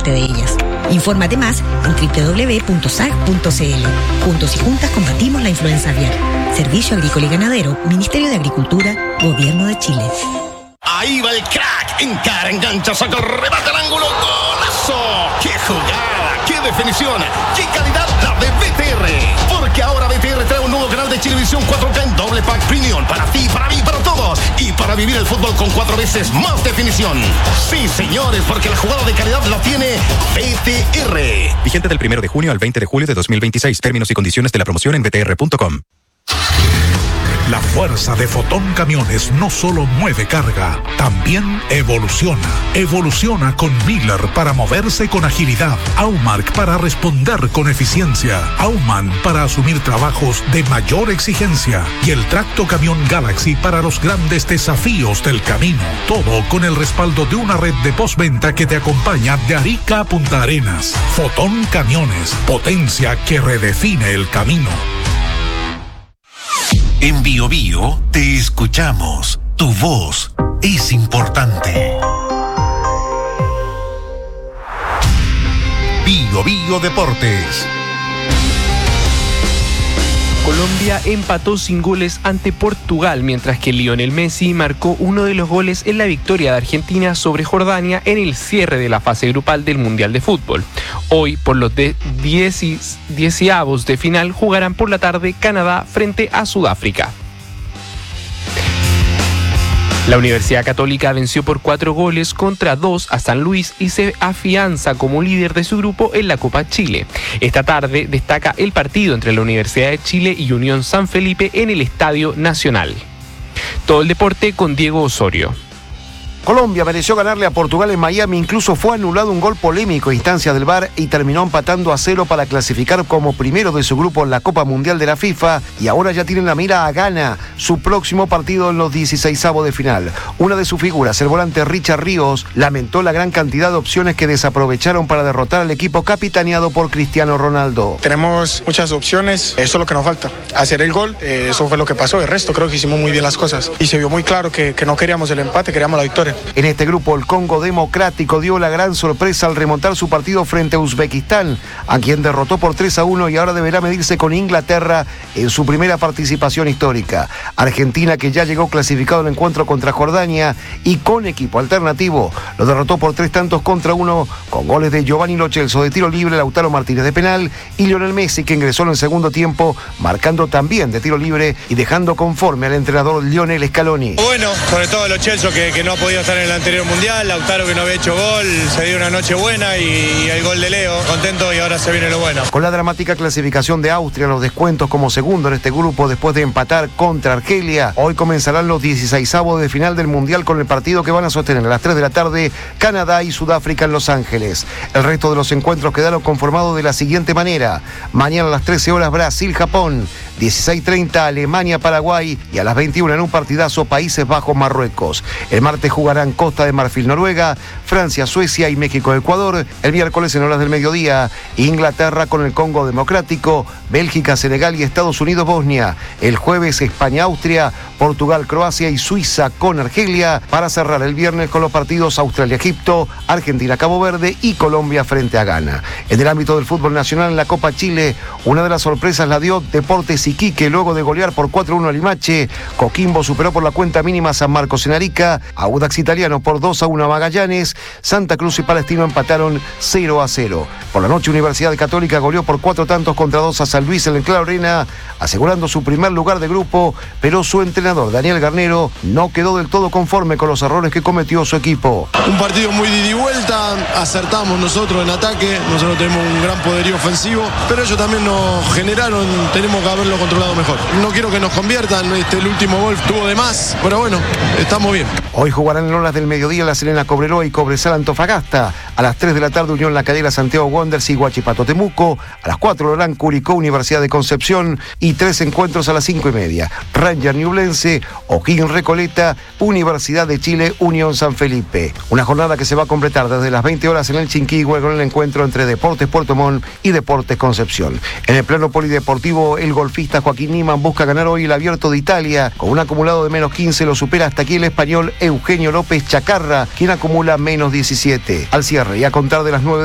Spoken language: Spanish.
parte de ellas. Infórmate más en www.sag.cl. Juntos y juntas combatimos la influenza aviar. Servicio Agrícola y Ganadero, Ministerio de Agricultura, Gobierno de Chile. Ahí va el crack, encara, engancha, saca, remata al ángulo, ¡golazo! ¡Qué jugada! ¡Qué definición! ¡Qué calidad la de BTR! Porque ahora BTR trae un nuevo canal de Chilevisión 4K en doble pack premium para ti, para mí, para todos y para vivir el fútbol con 4 veces más definición. Sí, señores, porque la jugada de calidad la tiene BTR. Vigente del 1 de junio al 20 de julio de 2026. Términos y condiciones de la promoción en btr.com. La fuerza de Fotón Camiones no solo mueve carga, también evoluciona. Evoluciona con Miller para moverse con agilidad, Aumark para responder con eficiencia, Aumann para asumir trabajos de mayor exigencia y el Tracto Camión Galaxy para los grandes desafíos del camino. Todo con el respaldo de una red de postventa que te acompaña de Arica a Punta Arenas. Fotón Camiones, potencia que redefine el camino. En Bio Bio te escuchamos. Tu voz es importante. Bio Bio Deportes. Colombia empató sin goles ante Portugal, mientras que Lionel Messi marcó uno de los goles en la victoria de Argentina sobre Jordania en el cierre de la fase grupal del Mundial de Fútbol. Hoy, por los 10avos de final, jugarán por la tarde Canadá frente a Sudáfrica. La Universidad Católica venció por 4-2 a San Luis y se afianza como líder de su grupo en la Copa Chile. Esta tarde destaca el partido entre la Universidad de Chile y Unión San Felipe en el Estadio Nacional. Todo el deporte con Diego Osorio. Colombia mereció ganarle a Portugal en Miami, incluso fue anulado un gol polémico a instancia del VAR y terminó empatando a 0 para clasificar como primero de su grupo en la Copa Mundial de la FIFA y ahora ya tienen la mira a Ghana, su próximo partido en los 16avos de final. Una de sus figuras, el volante Richard Ríos, lamentó la gran cantidad de opciones que desaprovecharon para derrotar al equipo capitaneado por Cristiano Ronaldo. Tenemos muchas opciones, eso es lo que nos falta, hacer el gol, eso fue lo que pasó, el resto creo que hicimos muy bien las cosas y se vio muy claro que no queríamos el empate, queríamos la victoria. En este grupo, el Congo Democrático dio la gran sorpresa al remontar su partido frente a Uzbekistán, a quien derrotó por 3-1 y ahora deberá medirse con Inglaterra en su primera participación histórica. Argentina, que ya llegó clasificado al encuentro contra Jordania y con equipo alternativo, lo derrotó por 3-1 con goles de Giovanni Lo Celso de tiro libre, Lautaro Martínez de penal y Lionel Messi, que ingresó en el segundo tiempo, marcando también de tiro libre y dejando conforme al entrenador Lionel Scaloni. Bueno, sobre todo Lo Celso, que no ha podido estar en el anterior mundial, Lautaro que no había hecho gol, se dio una noche buena y el gol de Leo, contento y ahora se viene lo bueno. Con la dramática clasificación de Austria en los descuentos como segundo en este grupo después de empatar contra Argelia, hoy comenzarán los 16avos de final del mundial con el partido que van a sostener a las 3 de la tarde Canadá y Sudáfrica en Los Ángeles. El resto de los encuentros quedaron conformados de la siguiente manera: mañana a las 13 horas Brasil-Japón, 16:30 Alemania-Paraguay y a las 21 en un partidazo Países Bajos-Marruecos. El martes jugarán Costa de Marfil, Noruega, Francia, Suecia y México, Ecuador. El miércoles en horas del mediodía, Inglaterra con el Congo Democrático, Bélgica, Senegal y Estados Unidos, Bosnia. El jueves, España, Austria, Portugal, Croacia y Suiza con Argelia, para cerrar el viernes con los partidos Australia, Egipto, Argentina, Cabo Verde y Colombia frente a Ghana. En el ámbito del fútbol nacional, en la Copa Chile, una de las sorpresas la dio Deportes Iquique luego de golear por 4-1 a Limache. Coquimbo superó por la cuenta mínima a San Marcos en Arica, Audax Italiano por 2-1 a Magallanes, Santa Cruz y Palestino empataron 0-0. Por la noche, Universidad Católica goleó por 4-2 a San Luis en el Claro Arena, asegurando su primer lugar de grupo, pero su entrenador Daniel Garnero no quedó del todo conforme con los errores que cometió su equipo. Un partido muy de ida y vuelta, acertamos nosotros en ataque, nosotros tenemos un gran poderío ofensivo, pero ellos también nos generaron, tenemos que haberlo controlado mejor. No quiero que nos conviertan, el último gol tuvo de más, pero bueno, estamos bien. Hoy jugarán en horas del mediodía La Serena Cobreloa y Cobresal Antofagasta. A las 3 de la tarde Unión La Calera Santiago Wanderers y Huachipato Temuco. A las 4 Lorán Curicó Universidad de Concepción y 3 encuentros a las 5:30. Ranger Ñublense, O'Higgins Recoleta, Universidad de Chile, Unión San Felipe. Una jornada que se va a completar desde las 20 horas en el Chinquihue con el encuentro entre Deportes Puerto Montt y Deportes Concepción. En el plano polideportivo, el golfista Joaquín Niemann busca ganar hoy el Abierto de Italia. Con un acumulado de -15 lo supera hasta aquí el español Eugenio López Chacarra, quien acumula -17. Al cierre y a contar de las 9